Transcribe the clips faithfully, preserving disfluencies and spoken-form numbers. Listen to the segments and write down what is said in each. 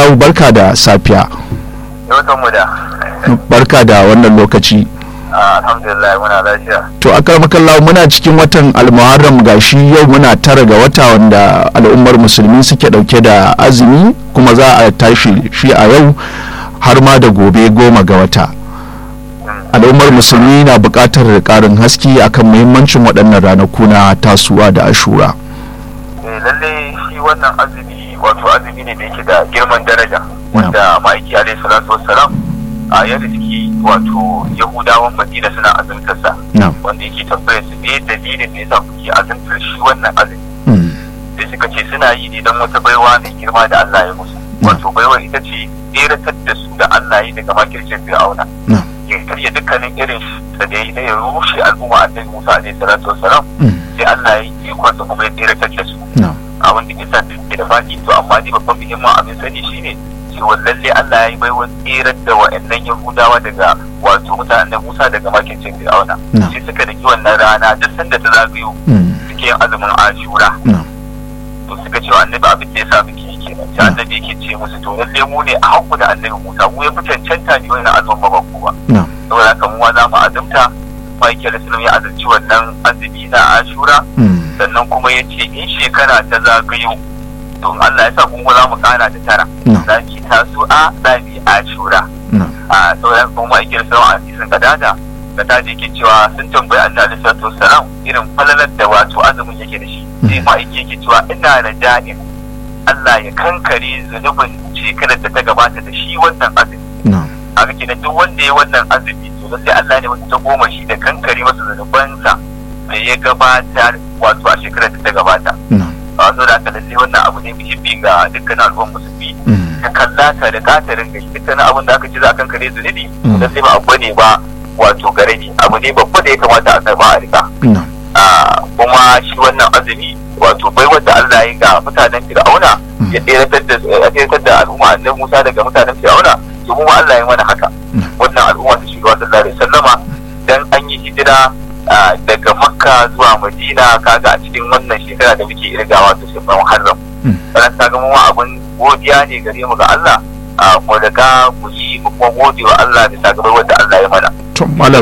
kallahu barka da safiya. Yau mu da. Barka da wannan lokaci. Alhamdulillah muna lafiya. To akar kallahu muna cikin watan almuharram gashi yau muna tara ga wata wanda al'ummar musulmi suke dauke da azumi kuma za a tashi shi a yau har ma da gobe goma ga wata. Al'ummar musulmi na buƙatar ƙarin haske akan muhimmancin waɗannan ranaku na tasuwa da ashura. Eh lalle shi wannan azumi wato azumi ne da yake da girman daraja wanda ma'aiki alaihi salatu wassalam a yadda suke wato yahudawan madina suna azumtarsa wanda yake tambayar su ne dalilin da yasa kuke azumtar shi wannan azumi sai suka ce suna yi ne don wata baiwa mai girma da Allah ya musu wato baiwar ita ce tseratar da su da Allah ya daga makircin fir'auna ya karya dukkanin irin da ya yi na ya rushe al'umma annabi Musa alaihi salatu wassalam sai Allah ya yi ikon sa kuma ya tseratar da su abin da kisa ke da faɗi to amma ni babban muhimmin abin sani shine cewa lalle Allah ya yi baiwan tsirar da wa'annan Yahudawa daga wato mutanen Musa daga makincin Fir'auna sai suka daki wannan rana duk sanda ta zagayo suke yin azumin Ashura to suka ce annabi abin da ya sa muke yi kenan sai annabi yake ce musu to lalle mu ne a hakku da annabi Musa mu ya fi cancanta ne wannan azumin ba ku ba saboda haka mu za mu azumta Michael Islam ya azumci wannan azumi na Ashura sannan kuma ya ce in shekara ta zagayo don Allah ya sa kuma za mu kana da tara za ki taso a za mu yi ashura a sauran kuma ake da sauran hadisin kadada da ta je ke cewa sun tambayi annabi sallallahu alaihi wasallam irin falalar da wato azumin yake da shi sai ma yake cewa ina da da'in Allah ya kankare zunubin shekarar da ta gabata da shi wannan azumi a kake da duk wanda ya wannan azumi to sai Allah ne wata ta goma shi da kankare masa zunubansa da ya gabatar wato a shekarar da ta gabata a zo da aka lalle wannan abu ne muhimmi ga dukkan al'ummar musulmi ka kalla ta da katarin gashi dukkan abin da aka ce za a kankare zunubi da sai ba abu ne ba wato gare ni abu ne babba da ya kamata a karba a rika kuma shi wannan azumi wato bai wanda Allah ya ga mutanen Fir'auna ya tseratar da al'umma annabi Musa daga mutanen Fir'auna to kuma Allah ya mana haka wannan al'umma ta shugaba sallallahu alaihi wasallama dan an yi hijira daga Makka zuwa Madina kaga a cikin wannan shekara da muke irgawa ta shekara Muharram ran kaga mu abun godiya ne gare mu ga Allah ko da ka mu yi mu kuma gode wa Allah da sakamakon wanda Allah ya mana to malam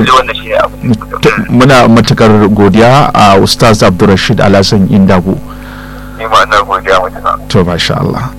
muna matukar godiya a Ustaz Abdulrashid Alhassan Indago ni ma ina godiya mutaka to masha Allah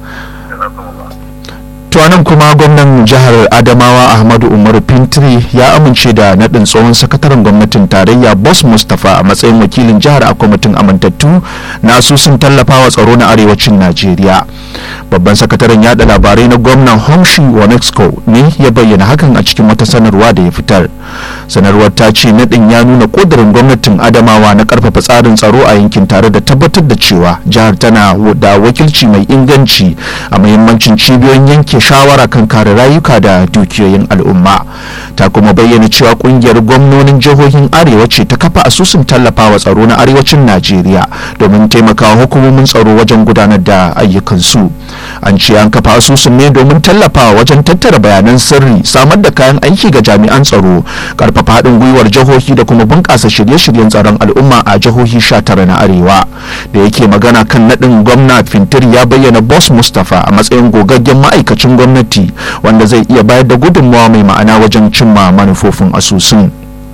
to anan kuma gwamnan jihar Adamawa Ahmadu Umaru Fintiri ya amince da nadin tsohon sakataren gwamnatin tarayya Boss Mustapha a matsayin wakilin jihar a kwamitin amintattu na asusun tallafawa tsaro na arewacin Najeriya. Babban sakataren yada labarai na gwamnan Homshi Wanexco ne ya bayyana hakan a cikin wata sanarwa da ya fitar. Sanarwar ta ce nadin ya nuna kudirin gwamnatin Adamawa na karfafa tsarin tsaro a yankin tare da tabbatar da cewa jihar tana da wakilci mai inganci a muhimmancin cibiyoyin yanke shawara kan kare rayuka da dukiyoyin al'umma. Ta kuma bayyana cewa kungiyar gwamnonin jihohin arewa ce ta kafa asusun tallafawa tsaro na arewacin Najeriya domin taimakawa hukumomin tsaro wajen gudanar da ayyukansu. An ce an kafa asusun ne domin tallafawa wajen tattara bayanan sirri, samar da kayan aiki ga jami'an tsaro, karfafa haɗin gwiwar jihohi da kuma bunƙasa shirye-shiryen tsaron al'umma a jihohi sha tara na arewa. Da yake magana kan naɗin gwamna Fintiri ya bayyana Boss Mustapha a matsayin gogaggen ma'aikacin gwamnati wanda zai iya bayar da gudunmawa mai ma'ana wajen cimma manufofin asusun.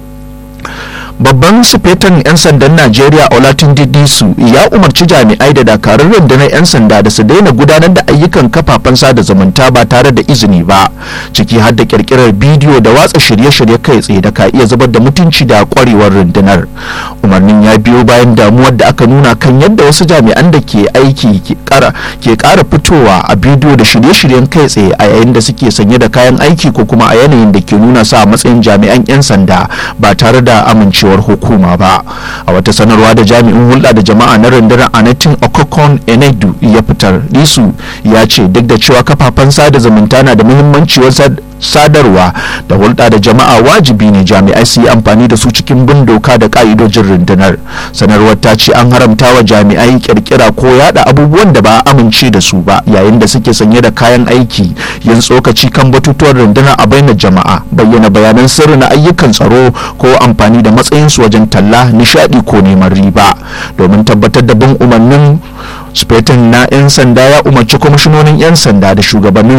Babban sufetan 'yan sandan Najeriya Olatunde Disu ya umarci jami'ai da dakarun rundunar 'yan sanda da su daina gudanar da ayyukan kafafen sada zumunta ba tare da izini ba, ciki har da kirkirar bidiyo da watsa shirye-shirye kai tsaye da ka iya zubar da mutunci da kwarewar rundunar. Umarnin ya biyo bayan damuwar da aka nuna kan yadda wasu jami'an da ke aiki ke kara fitowa a bidiyo da shirye-shiryen kai tsaye a yayin da suke sanye da kayan aiki ko kuma a yanayin da ke nuna sa a matsayin jami'an 'yan sanda ba tare da amincewa hukuma ba. A wata sanarwa da jami'in hulɗa da jama'a na rundunar Anatin Okokon Enedu ya fitar, Disu ya ce duk da cewa kafafen sada zumunta na da muhimmanci wajen sadarwa da hulɗa da jama'a, wajibi ne jami'ai su yi amfani da su cikin bin doka da ƙa'idojin rundunar. Sanarwar ta ce an haramta wa jami'ai kirkira ko yada abubuwan da ba a amince da su ba yayin da suke sanye da kayan aiki, yin tsokaci kan batutuwan rundunar a bainar jama'a, bayyana bayanan sirri na ayyukan tsaro ko amfani da matsayinsu wajen talla, nishadi ko neman riba. Domin tabbatar da bin umarnin, sufetan na 'yan sanda ya umarci kwamishinonin 'yan sanda da shugabannin